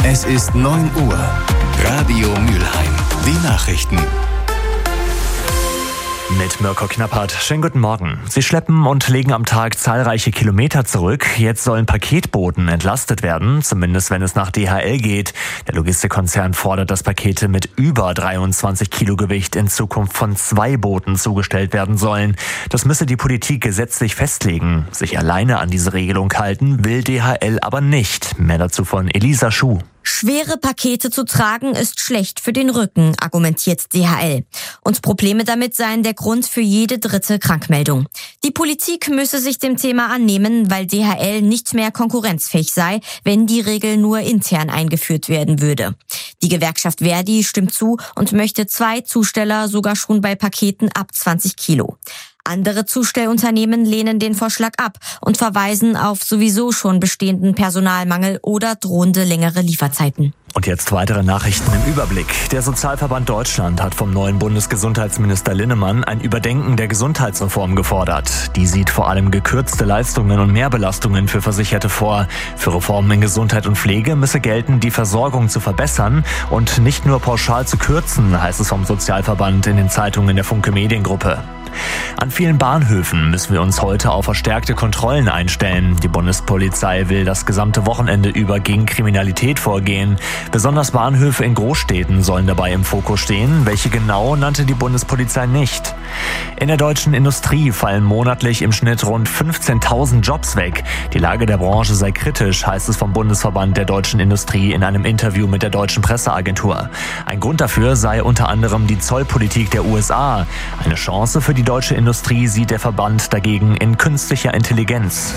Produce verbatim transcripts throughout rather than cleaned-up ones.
Es ist neun Uhr. Radio Mülheim. Die Nachrichten. Mit Mirko Knappert. Schönen guten Morgen. Sie schleppen und legen am Tag zahlreiche Kilometer zurück. Jetzt sollen Paketboten entlastet werden, zumindest wenn es nach D H L geht. Der Logistikkonzern fordert, dass Pakete mit über dreiundzwanzig Kilo Gewicht in Zukunft von zwei Booten zugestellt werden sollen. Das müsse die Politik gesetzlich festlegen. Sich alleine an diese Regelung halten will D H L aber nicht. Mehr dazu von Elisa Schuh. Schwere Pakete zu tragen ist schlecht für den Rücken, argumentiert D H L. Und Probleme damit seien der Grund für jede dritte Krankmeldung. Die Politik müsse sich dem Thema annehmen, weil D H L nicht mehr konkurrenzfähig sei, wenn die Regel nur intern eingeführt werden würde. Die Gewerkschaft Verdi stimmt zu und möchte zwei Zusteller sogar schon bei Paketen ab zwanzig Kilo. Andere Zustellunternehmen lehnen den Vorschlag ab und verweisen auf sowieso schon bestehenden Personalmangel oder drohende längere Lieferzeiten. Und jetzt weitere Nachrichten im Überblick. Der Sozialverband Deutschland hat vom neuen Bundesgesundheitsminister Linnemann ein Überdenken der Gesundheitsreform gefordert. Die sieht vor allem gekürzte Leistungen und Mehrbelastungen für Versicherte vor. Für Reformen in Gesundheit und Pflege müsse gelten, die Versorgung zu verbessern und nicht nur pauschal zu kürzen, heißt es vom Sozialverband in den Zeitungen der Funke Mediengruppe. An vielen Bahnhöfen müssen wir uns heute auf verstärkte Kontrollen einstellen. Die Bundespolizei will das gesamte Wochenende über gegen Kriminalität vorgehen. Besonders Bahnhöfe in Großstädten sollen dabei im Fokus stehen. Welche genau, nannte die Bundespolizei nicht. In der deutschen Industrie fallen monatlich im Schnitt rund fünfzehntausend Jobs weg. Die Lage der Branche sei kritisch, heißt es vom Bundesverband der deutschen Industrie in einem Interview mit der deutschen Presseagentur. Ein Grund dafür sei unter anderem die Zollpolitik der U S A. Eine Chance für die Die deutsche Industrie sieht der Verband dagegen in künstlicher Intelligenz.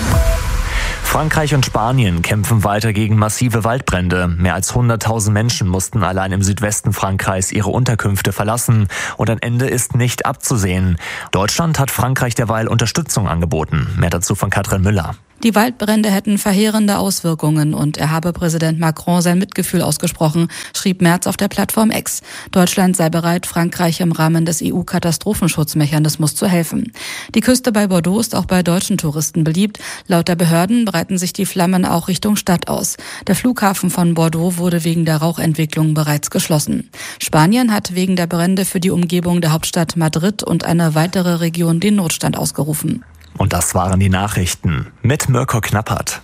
Frankreich und Spanien kämpfen weiter gegen massive Waldbrände. Mehr als hunderttausend Menschen mussten allein im Südwesten Frankreichs ihre Unterkünfte verlassen. Und ein Ende ist nicht abzusehen. Deutschland hat Frankreich derweil Unterstützung angeboten. Mehr dazu von Katrin Müller. Die Waldbrände hätten verheerende Auswirkungen und er habe Präsident Macron sein Mitgefühl ausgesprochen, schrieb Merz auf der Plattform X. Deutschland sei bereit, Frankreich im Rahmen des E U-Katastrophenschutzmechanismus zu helfen. Die Küste bei Bordeaux ist auch bei deutschen Touristen beliebt. Laut der Behörden breiten sich die Flammen auch Richtung Stadt aus. Der Flughafen von Bordeaux wurde wegen der Rauchentwicklung bereits geschlossen. Spanien hat wegen der Brände für die Umgebung der Hauptstadt Madrid und eine weitere Region den Notstand ausgerufen. Und das waren die Nachrichten mit Mirko Knappert.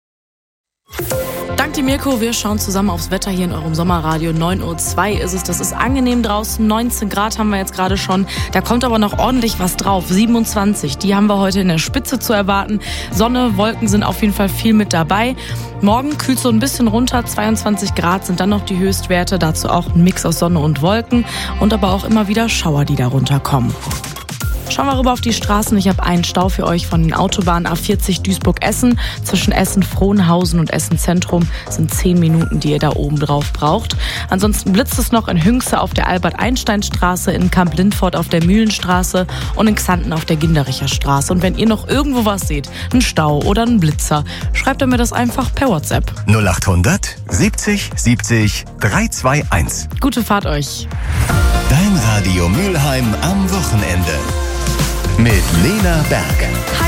Dank dir, Mirko. Wir schauen zusammen aufs Wetter hier in eurem Sommerradio. neun Uhr zwei ist es. Das ist angenehm draußen. neunzehn Grad haben wir jetzt gerade schon. Da kommt aber noch ordentlich was drauf. siebenundzwanzig. Die haben wir heute in der Spitze zu erwarten. Sonne, Wolken sind auf jeden Fall viel mit dabei. Morgen kühlt so ein bisschen runter. zweiundzwanzig Grad sind dann noch die Höchstwerte. Dazu auch ein Mix aus Sonne und Wolken. Und aber auch immer wieder Schauer, die da runterkommen. Schauen wir rüber auf die Straßen. Ich habe einen Stau für euch von den Autobahnen A vierzig Duisburg-Essen. Zwischen Essen-Frohnhausen und Essen-Zentrum sind zehn Minuten, die ihr da oben drauf braucht. Ansonsten blitzt es noch in Hünxe auf der Albert-Einstein-Straße, in Kamp-Lindfort auf der Mühlenstraße und in Xanten auf der Gindericher Straße. Und wenn ihr noch irgendwo was seht, einen Stau oder einen Blitzer, schreibt ihr mir das einfach per WhatsApp. null achthundert siebzig siebzig dreihunderteinundzwanzig. Gute Fahrt euch. Dein Radio Mülheim am Wochenende. Mit Lena Berg.